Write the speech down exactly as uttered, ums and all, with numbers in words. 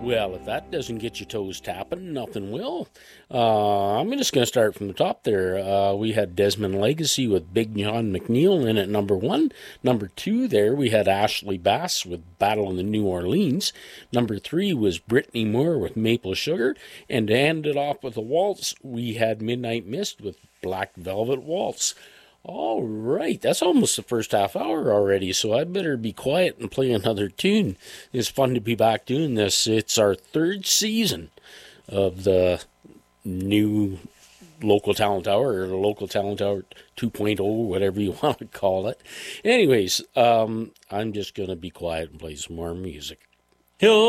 Well, if that doesn't get your toes tapping, nothing will. Uh, I'm just going to start from the top there. Uh, we had Desmond Legacy with Big John McNeil in at number one. Number two there, we had Ashley Bass with Battle in the New Orleans. Number three was Brittany Moore with Maple Sugar. And to end it off with a waltz, we had Midnight Mist with Black Velvet Waltz. All right, that's almost the first half hour already, so I better be quiet and play another tune. It's fun to be back doing this. It's our third season of the new Local Talent Hour, or the Local Talent Hour two point oh, whatever you want to call it. Anyways, um, I'm just going to be quiet and play some more music.